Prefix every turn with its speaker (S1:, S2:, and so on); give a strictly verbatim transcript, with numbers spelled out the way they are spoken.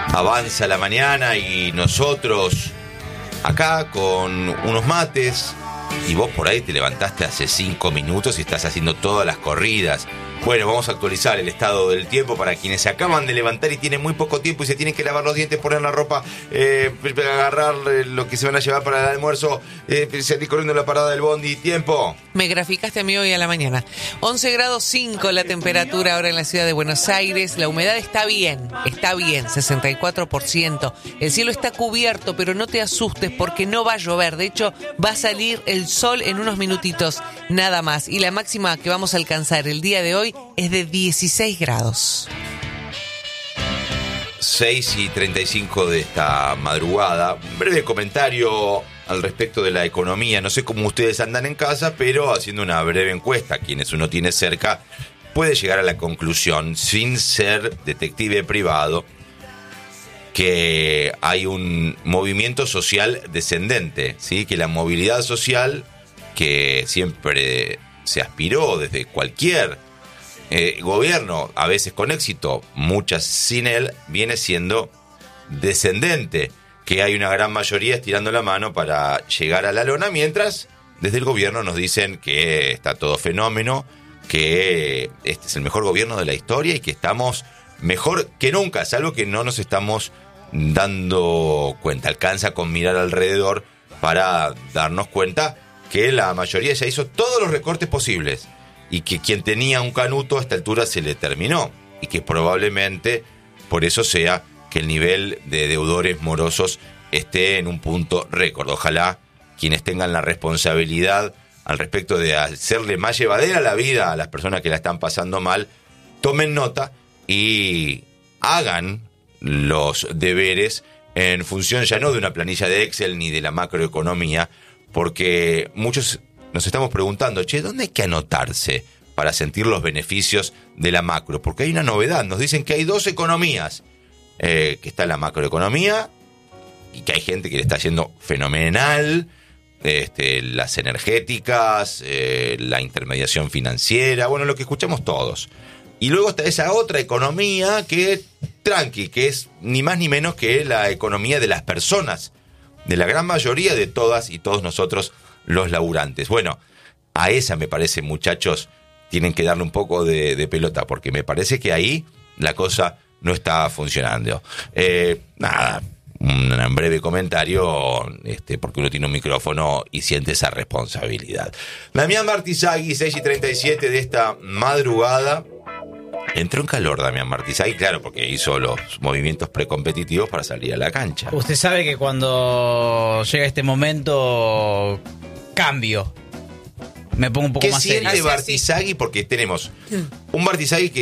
S1: Avanza la mañana y nosotros acá con unos mates, y vos por ahí te levantaste hace cinco minutos y estás haciendo todas las corridas. Bueno, vamos a actualizar el estado del tiempo para quienes se acaban de levantar y tienen muy poco tiempo y se tienen que lavar los dientes, poner la ropa, eh, agarrar lo que se van a llevar para el almuerzo, eh, salir corriendo en la parada del bondi. Tiempo.
S2: Me graficaste a mí hoy a la mañana. once grados cinco la temperatura ahora en la ciudad de Buenos Aires. La humedad está bien, está bien, sesenta y cuatro por ciento. El cielo está cubierto, pero no te asustes porque no va a llover. De hecho, va a salir el sol en unos minutitos, nada más. Y la máxima que vamos a alcanzar el día de hoy es de dieciséis grados.
S1: seis y treinta y cinco de esta madrugada. Un breve comentario al respecto de la economía. No sé cómo ustedes andan en casa, pero haciendo una breve encuesta, quienes uno tiene cerca, puede llegar a la conclusión, sin ser detective privado, que hay un movimiento social descendente, ¿sí? Que la movilidad social, que siempre se aspiró desde cualquier eh, gobierno, a veces con éxito, muchas sin él, viene siendo descendente, que hay una gran mayoría estirando la mano para llegar a la lona, mientras desde el gobierno nos dicen que está todo fenómeno, que este es el mejor gobierno de la historia y que estamos mejor que nunca, salvo que no nos estamos dando cuenta. Alcanza con mirar alrededor para darnos cuenta que la mayoría ya hizo todos los recortes posibles y que quien tenía un canuto a esta altura se le terminó y que probablemente por eso sea que el nivel de deudores morosos esté en un punto récord. Ojalá quienes tengan la responsabilidad al respecto de hacerle más llevadera la vida a las personas que la están pasando mal, tomen nota y hagan los deberes en función ya no de una planilla de Excel ni de la macroeconomía, porque muchos nos estamos preguntando, che, ¿dónde hay que anotarse para sentir los beneficios de la macro? Porque hay una novedad, nos dicen que hay dos economías, eh, que está la macroeconomía y que hay gente que le está yendo fenomenal, este, las energéticas, eh, la intermediación financiera, bueno, lo que escuchamos todos. Y luego está esa otra economía que, tranqui, que es ni más ni menos que la economía de las personas, de la gran mayoría de todas y todos nosotros los laburantes. Bueno, a esa me parece, muchachos, tienen que darle un poco de, de pelota, porque me parece que ahí la cosa no está funcionando. Eh, nada, un breve comentario, este, porque uno tiene un micrófono y siente esa responsabilidad. Damián Martizagui, seis y treinta y siete de esta madrugada. Entró en calor Damián Martizagui, claro, porque hizo los movimientos precompetitivos para salir a la cancha.
S3: Usted sabe que cuando llega este momento, cambio. Me pongo un poco
S1: ¿Qué
S3: más serio.
S1: siente Martizagui? Porque tenemos un Martizagui que